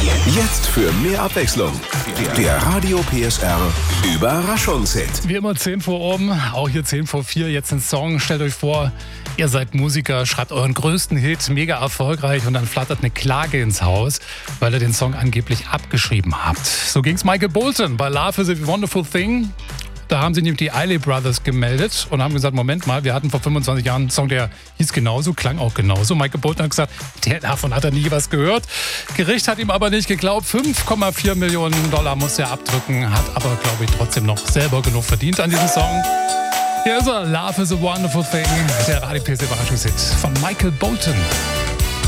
Jetzt für mehr Abwechslung. Der Radio PSR Überraschungshit. Wie immer 10 vor oben, auch hier 10 vor 4. Jetzt ein Song. Stellt euch vor, ihr seid Musiker, schreibt euren größten Hit, mega erfolgreich und dann flattert eine Klage ins Haus, weil ihr den Song angeblich abgeschrieben habt. So ging's Michael Bolton bei Love is a Wonderful Thing. Da haben sich nämlich die Eiley Brothers gemeldet und haben gesagt, Moment mal, wir hatten vor 25 Jahren einen Song, der hieß genauso, klang auch genauso. Michael Bolton hat gesagt, davon hat er nie was gehört. Gericht hat ihm aber nicht geglaubt. 5,4 Millionen Dollar muss er abdrücken, hat aber, glaube ich, trotzdem noch selber genug verdient an diesem Song. Hier ist er, Love is a Wonderful Thing, der Radio PSR Überraschungshit von Michael Bolton.